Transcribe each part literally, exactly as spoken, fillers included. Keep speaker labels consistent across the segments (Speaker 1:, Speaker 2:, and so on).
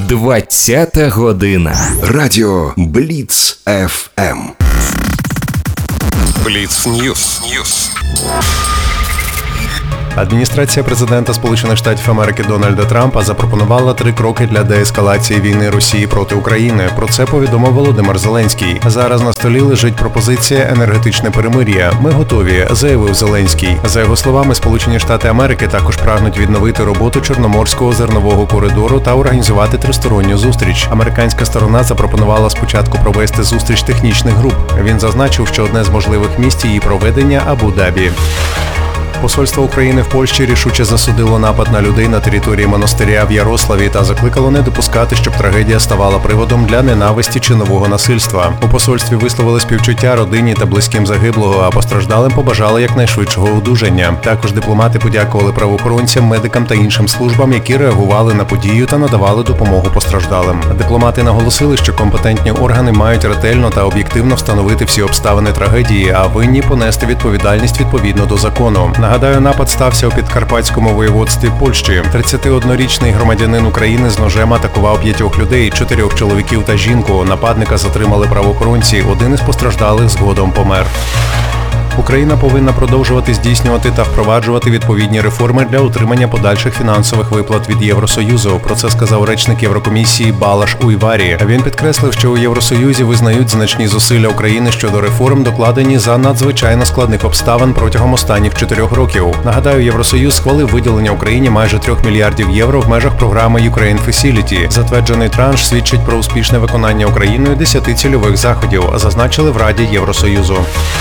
Speaker 1: двадцята година.
Speaker 2: Радіо Бліц еф ем.
Speaker 3: Бліц Ньюс. Ньюс.
Speaker 4: Адміністрація президента Сполучених Штатів Америки Дональда Трампа запропонувала три кроки для деескалації війни Росії проти України. Про це повідомив Володимир Зеленський. Зараз на столі лежить пропозиція енергетичне перемир'я. Ми готові, заявив Зеленський. За його словами, Сполучені Штати Америки також прагнуть відновити роботу Чорноморського зернового коридору та організувати тристоронню зустріч. Американська сторона запропонувала спочатку провести зустріч технічних груп. Він зазначив, що одне з можливих місць її проведення – Абу-Дабі. Посольство України в Польщі рішуче засудило напад на людей на території монастиря в Ярославі та закликало не допускати, щоб трагедія ставала приводом для ненависті чи нового насильства. У посольстві висловили співчуття родині та близьким загиблого, а постраждалим побажали якнайшвидшого одужання. Також дипломати подякували правоохоронцям, медикам та іншим службам, які реагували на подію та надавали допомогу постраждалим. Дипломати наголосили, що компетентні органи мають ретельно та об'єктивно встановити всі обставини трагедії, а винні понести відповідальність відповідно до закону. Нагадаю, напад стався у Підкарпатському воєводстві Польщі. тридцятиоднорічний громадянин України з ножем атакував п'ятьох людей, чотирьох чоловіків та жінку. Нападника затримали правоохоронці, один із постраждалих згодом помер. Україна повинна продовжувати здійснювати та впроваджувати відповідні реформи для отримання подальших фінансових виплат від Євросоюзу. Про це сказав речник Єврокомісії Балаш Уйварі. Він підкреслив, що у Євросоюзі визнають значні зусилля України щодо реформ, докладені за надзвичайно складних обставин протягом останніх чотирьох років. Нагадаю, Євросоюз схвалив виділення Україні майже трьох мільярдів євро в межах програми Ukraine Facility. Затверджений транш свідчить про успішне виконання Україною десяти цільових заходів, зазначили в Раді Євросоюзу.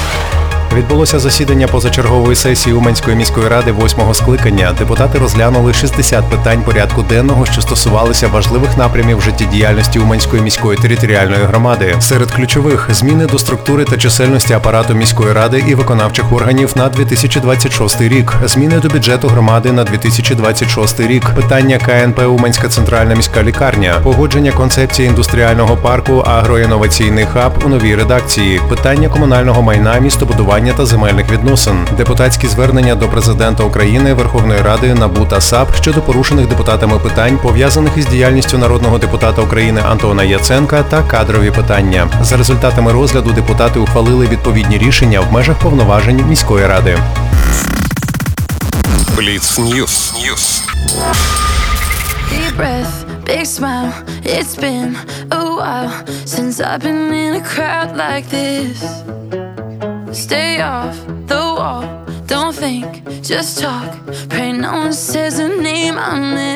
Speaker 4: Відбулося засідання позачергової сесії Уманської міської ради восьмого скликання. Депутати розглянули шістдесят питань порядку денного, що стосувалися важливих напрямів життєдіяльності Уманської міської територіальної громади. Серед ключових – зміни до структури та чисельності апарату міської ради і виконавчих органів на дві тисячі двадцять шостий рік, зміни до бюджету громади на дві тисячі двадцять шостий рік, питання ка ен пе Уманська центральна міська лікарня, погодження концепції індустріального парку агроінноваційний хаб у новій редакції, питання комунального майна, містобудування та земельних відносин, депутатські звернення до Президента України, Верховної Ради, НАБУ та САП щодо порушених депутатами питань, пов'язаних із діяльністю народного депутата України Антона Яценка та кадрові питання. За результатами розгляду депутати ухвалили відповідні рішення в межах повноважень міської ради.
Speaker 3: Бліц Ньюс. Ньюс.
Speaker 5: Deep breath, big smile. It's been a while since I've been in a crowd like this. Stay off the wall, don't think, just talk. Pray no one says a name I miss.